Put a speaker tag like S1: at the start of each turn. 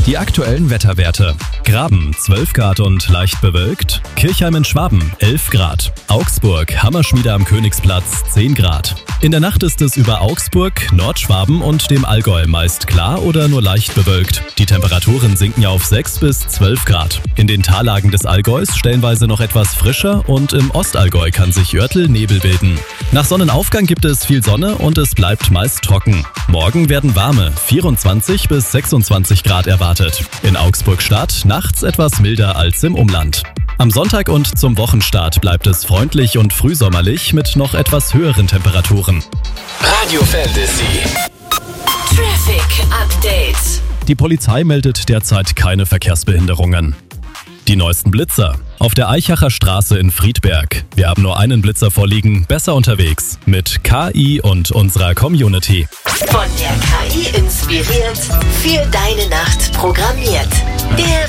S1: Die aktuellen Wetterwerte. Graben 12 Grad und leicht bewölkt. Kirchheim in Schwaben 11 Grad. Augsburg, Hammerschmiede am Königsplatz 10 Grad. In der Nacht ist es über Augsburg, Nordschwaben und dem Allgäu meist klar oder nur leicht bewölkt. Die Temperaturen sinken auf 6 bis 12 Grad. In den Tallagen des Allgäus stellenweise noch etwas frischer und im Ostallgäu kann sich Örtel-Nebel bilden. Nach Sonnenaufgang gibt es viel Sonne und es bleibt meist trocken. Morgen werden warme 24 bis 26 Grad erwartet. In Augsburg-Stadt nachts etwas milder als im Umland. Am Sonntag und zum Wochenstart bleibt es freundlich und frühsommerlich mit noch etwas höheren Temperaturen.
S2: Radio Fantasy.
S3: Traffic Update.
S1: Die Polizei meldet derzeit keine Verkehrsbehinderungen. Die neuesten Blitzer. Auf der Eichacher Straße in Friedberg. Wir haben nur einen Blitzer vorliegen, besser unterwegs. Mit KI und unserer Community.
S3: Von der KI inspiriert, für deine Nacht programmiert. Der